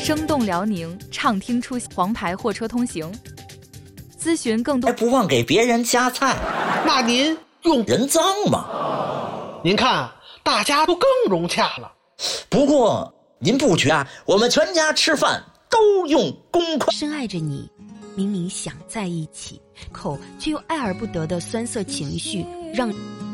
生动辽宁，畅听出黄牌货车通行。咨询更多， 还不忘给别人夹菜， 那您用人脏吗？ 您看大家都更融洽了。 不过您不觉啊，我们全家吃饭都用公筷。 深爱着你，明明想在一起，口却又爱而不得的酸涩情绪，让